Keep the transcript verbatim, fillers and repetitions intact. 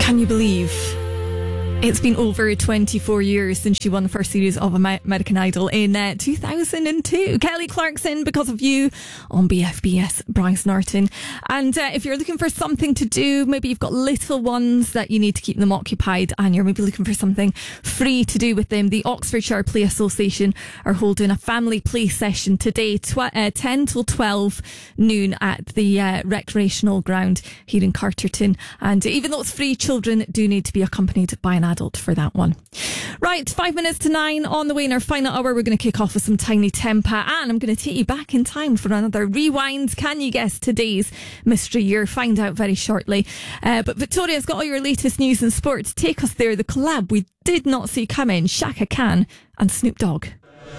Can you believe it's been over twenty-four years since she won the first series of American Idol in uh, two thousand two? Kelly Clarkson, Because of You, on B F B S Bryce Norton. And uh, if you're looking for something to do, maybe you've got little ones that you need to keep them occupied, and you're maybe looking for something free to do with them, the Oxfordshire Play Association are holding a family play session today, tw- uh, ten till twelve noon at the uh, recreational ground here in Carterton. And even though it's free, children do need to be accompanied by an adult for that one. Right, five minutes to nine on the way in our final hour. We're going to kick off with some Tiny Tempa, and I'm going to take you back in time for another rewind. Can you guess today's mystery? You'll find out very shortly. Uh, but Victoria's got all your latest news and sports. Take us there. The collab we did not see coming, Shaka Khan and Snoop Dogg.